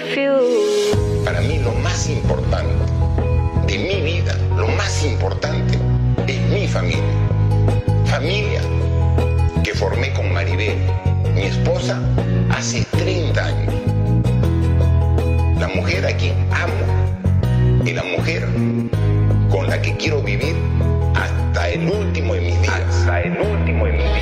Para mí lo más importante de mi vida, lo más importante es mi familia. Familia que formé con Maribel, mi esposa, hace 30 años. La mujer a quien amo y la mujer con la que quiero vivir hasta el último